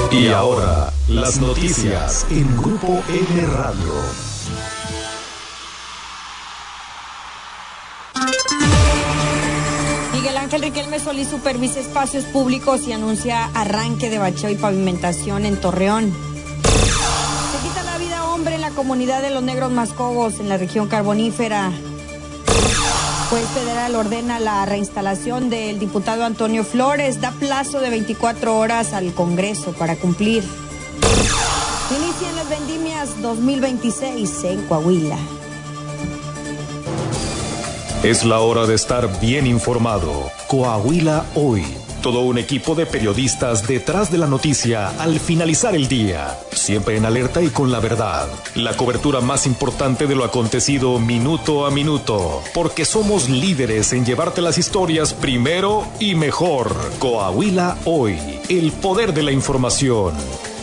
Y ahora, las noticias en Grupo N Radio. Miguel Ángel Riquelme Solís supervisa espacios públicos y anuncia arranque de bacheo y pavimentación en Torreón. Se quita la vida hombre en la comunidad de Los Negros Mascobos, en la región carbonífera. Juez federal ordena la reinstalación del diputado Antonio Flores, da plazo de 24 horas al Congreso para cumplir. Inician las vendimias 2026 en Coahuila. Es la hora de estar bien informado. Coahuila Hoy. Todo un equipo de periodistas detrás de la noticia al finalizar el día. Siempre en alerta y con la verdad. La cobertura más importante de lo acontecido minuto a minuto. Porque somos líderes en llevarte las historias primero y mejor. Coahuila Hoy. El poder de la información.